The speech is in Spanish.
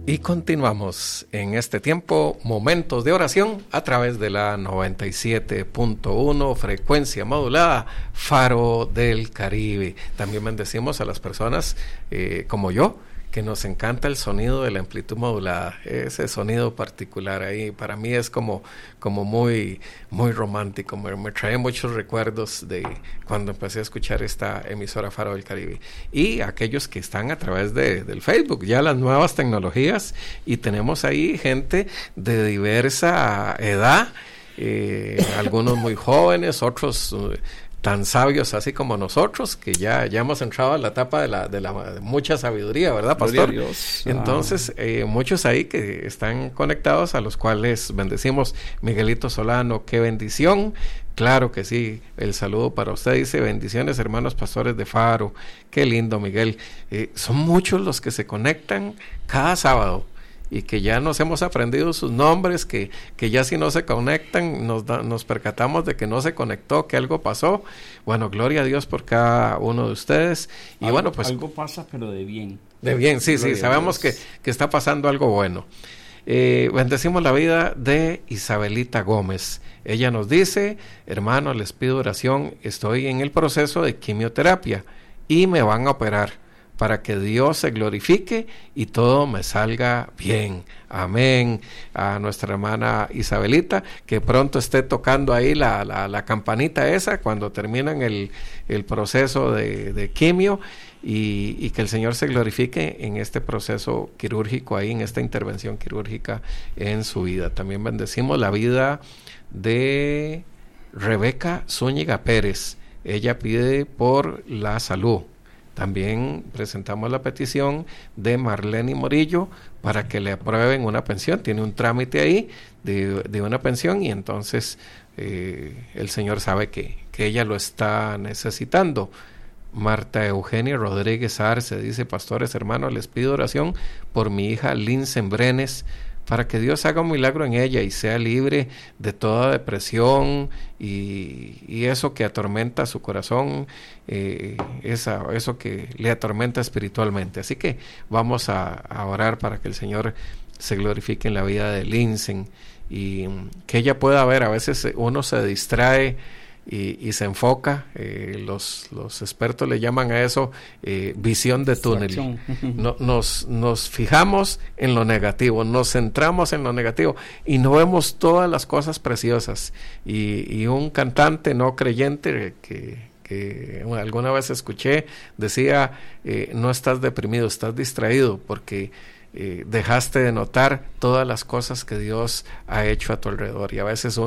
Y continuamos en este tiempo, momentos de oración a través de la 97.1 frecuencia modulada, Faro del Caribe. También bendecimos a las personas como yo, que nos encanta el sonido de la amplitud modulada. Ese sonido particular ahí para mí es como muy romántico. Me trae muchos recuerdos de cuando empecé a escuchar esta emisora Faro del Caribe. Y aquellos que están a través del Facebook, ya las nuevas tecnologías, y tenemos ahí gente de diversa edad, algunos muy jóvenes, otros tan sabios así como nosotros, que ya hemos entrado a la etapa de la mucha sabiduría, ¿verdad, pastor? Entonces, muchos ahí que están conectados, a los cuales bendecimos. Miguelito Solano, qué bendición. Claro que sí, el saludo para usted, dice: bendiciones, hermanos pastores de Faro. Qué lindo, Miguel. Son muchos los que se conectan cada sábado, y que ya nos hemos aprendido sus nombres, que ya si no se conectan nos percatamos de que no se conectó, que algo pasó. Bueno, gloria a Dios por cada uno de ustedes. Y bueno, pues algo pasa, pero de bien. De bien, sí, gloria, sí, sabemos que está pasando algo bueno. Bendecimos la vida de Isabelita Gómez. Ella nos dice: hermano, les pido oración, estoy en el proceso de quimioterapia y me van a operar, para que Dios se glorifique y todo me salga bien. Amén. A nuestra hermana Isabelita, que pronto esté tocando ahí la campanita esa cuando terminan el proceso de quimio, y que el Señor se glorifique en este proceso quirúrgico ahí, en esta intervención quirúrgica en su vida. También bendecimos la vida de Rebeca Zúñiga Pérez. Ella pide por la salud. También presentamos la petición de Marlene Morillo para que le aprueben una pensión. Tiene un trámite ahí de una pensión, y entonces el Señor sabe que ella lo está necesitando. Marta Eugenia Rodríguez Arce dice: pastores, hermanos, les pido oración por mi hija Linsen Brenes, para que Dios haga un milagro en ella y sea libre de toda depresión y eso que atormenta su corazón, eso que le atormenta espiritualmente. Así que vamos a orar para que el Señor se glorifique en la vida de Linsen, y que ella pueda ver. A veces uno se distrae y se enfoca, los expertos le llaman a eso visión de túnel. Nos fijamos en lo negativo, nos centramos en lo negativo y no vemos todas las cosas preciosas. Y un cantante no creyente que alguna vez escuché decía: no estás deprimido, estás distraído, porque dejaste de notar todas las cosas que Dios ha hecho a tu alrededor. Y a veces